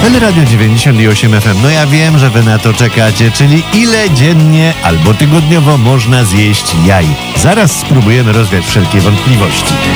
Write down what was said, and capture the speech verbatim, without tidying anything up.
Teleradio dziewięćdziesiąt osiem F M. No ja wiem, że wy na to czekacie, czyli ile dziennie albo tygodniowo można zjeść jaj. Zaraz spróbujemy rozwiać wszelkie wątpliwości.